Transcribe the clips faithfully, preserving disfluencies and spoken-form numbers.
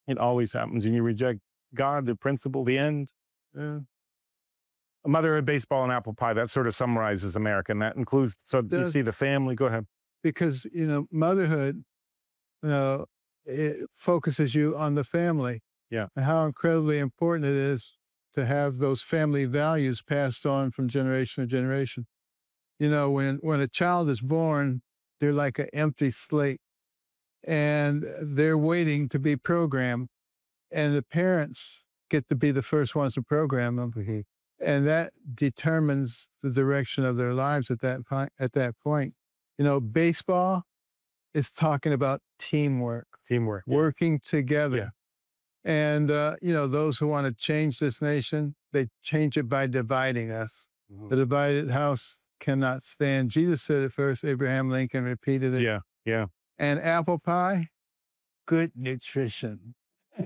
It always happens. And you reject God, the principle, the end. Yeah. Motherhood, baseball, and apple pie. That sort of summarizes America. And that includes, so you Does see the family. Go ahead. because, you know, motherhood, you know, it focuses you on the family Yeah. and how incredibly important it is to have those family values passed on from generation to generation. You know, when, when a child is born, they're like an empty slate and they're waiting to be programmed. And the parents get to be the first ones to program them. Mm-hmm. And that determines the direction of their lives at that point. At that point, you know, baseball is talking about teamwork, Teamwork. Yeah. working together. Yeah. And, uh, you know, those who want to change this nation, they change it by dividing us. Mhm. The divided house cannot stand. Jesus said it first. Abraham Lincoln repeated it. Yeah. Yeah. And apple pie, good nutrition. You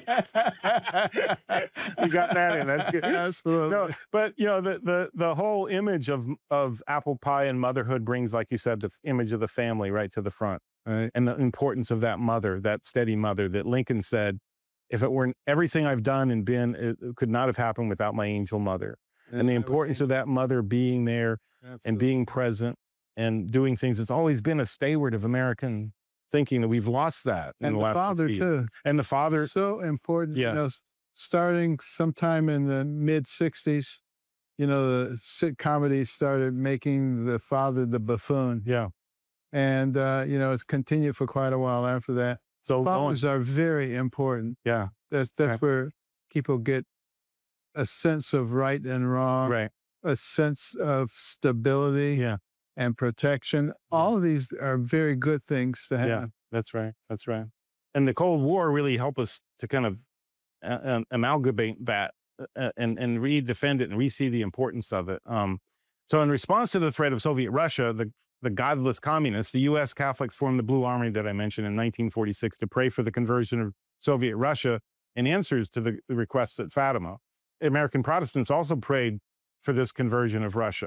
got that in. That's good. Absolutely. No, but you know, the the the whole image of of apple pie and motherhood brings, like you said, the f- image of the family right to the front, Right. and the importance of that mother, that steady mother that Lincoln said, if it weren't everything I've done and been, it, it could not have happened without my angel mother. And the I would importance of think- that mother being there and Absolutely. being present and doing things. It's always been a steward of American thinking, that we've lost that in And the the last father sixty years. too. And the father, So important. You know, yes. s- starting sometime in the mid sixties, you know, the sit comedies started making the father the buffoon. Yeah. And, uh, you know, it's continued for quite a while after that. So going, Fathers are very important. yeah, That's, that's Right. where people get a sense of right and wrong, right. a sense of stability Yeah. and protection. All of these are very good things to have. Yeah, that's right. That's right. And the Cold War really helped us to kind of uh, um, amalgamate that uh, and and redefend it and re-see the importance of it. Um, so, in response to the threat of Soviet Russia, the the godless communists, the U S Catholics formed the Blue Army that I mentioned in nineteen forty-six to pray for the conversion of Soviet Russia in answers to the, the requests at Fatima. American Protestants also prayed for this conversion of Russia.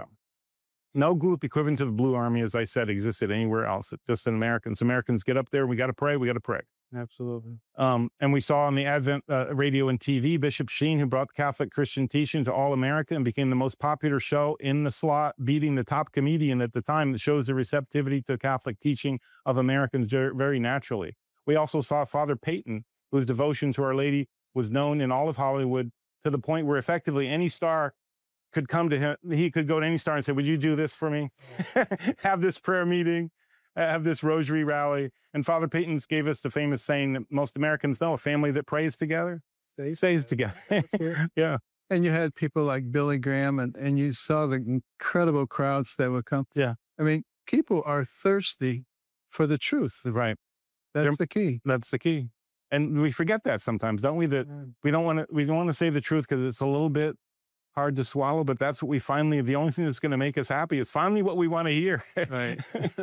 No group equivalent to the Blue Army, as I said, existed anywhere else. It's just in Americans. Americans get up there. We got to pray. We got to pray. Absolutely. Um, and we saw on the Advent uh, radio and T V, Bishop Sheen, who brought Catholic Christian teaching to all America and became the most popular show in the slot, beating the top comedian at the time, that shows the receptivity to Catholic teaching of Americans ver- very naturally. We also saw Father Peyton, whose devotion to Our Lady was known in all of Hollywood, to the point where effectively any star could come to him. He could go to any star and say, would you do this for me? Have this prayer meeting, have this rosary rally. And Father Peyton gave us the famous saying that most Americans know: a family that prays together Stays stays together. together. Yeah. And you had people like Billy Graham, and, and you saw the incredible crowds that would come. Yeah. I mean, people are thirsty for the truth. Right. That's They're- the key. That's the key. And we forget that sometimes, don't we? That we don't want to, we don't want to say the truth because it's a little bit hard to swallow, but that's what we finally, the only thing that's going to make us happy is finally what we want to hear. Right.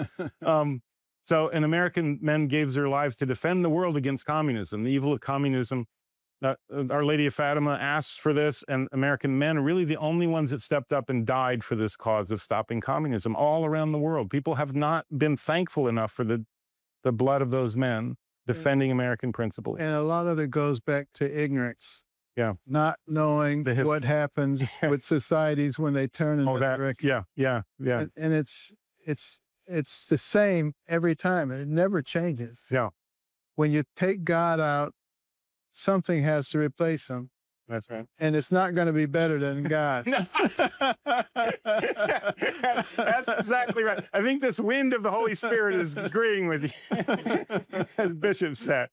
um, so, and American men gave their lives to defend the world against communism, the evil of communism. Uh, Our Lady of Fatima asked for this, and American men are really the only ones that stepped up and died for this cause of stopping communism all around the world. People have not been thankful enough for the, the blood of those men defending American principles. And a lot of it goes back to ignorance. Yeah. Not knowing The his- what happens with societies when they turn in Oh, that that, direction. yeah, yeah, yeah, And, and it's it's it's the same every time. It never changes. yeah. When you take God out, something has to replace him. That's right. And it's not going to be better than God. That's exactly right. I think this wind of the Holy Spirit is agreeing with you, as Bishop said.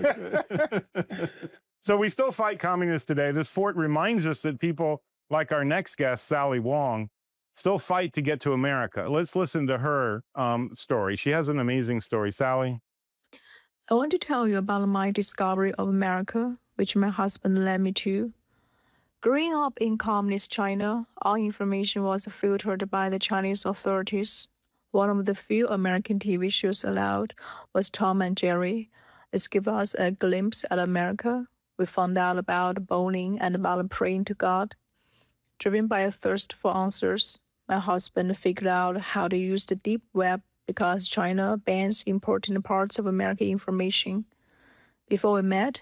So we still fight communists today. This fort reminds us that people like our next guest, Sally Wong, still fight to get to America. Let's listen to her um, story. She has an amazing story. Sally? I want to tell you about my discovery of America, which my husband led me to. Growing up in communist China, all information was filtered by the Chinese authorities. One of the few American T V shows allowed was Tom and Jerry. This gave us a glimpse at America. We found out about bowling and about praying to God. Driven by a thirst for answers, my husband figured out how to use the deep web because China bans important parts of American information. Before we met,